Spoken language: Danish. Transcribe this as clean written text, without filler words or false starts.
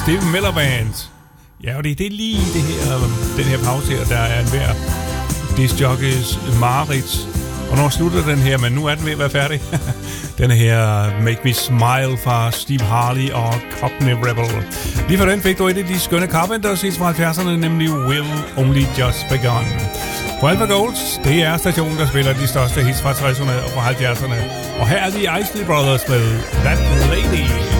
Stephen Miller Band. Ja, og det er lige det her, den her pause her, der er en hver discjockeys mareridt. Og når slutter den her, men nu er den ved at være færdig. Den her Make Me Smile fra Steve Harley og Cockney Rebel. Lige for den fik du et af de skønne Carpenters hits fra 70'erne, nemlig Will Only Just Begun. På Alpha Gold, det er stationen, der spiller de største hits fra 60'erne og fra 70'erne. Og her er de Isley Brothers med That Lady.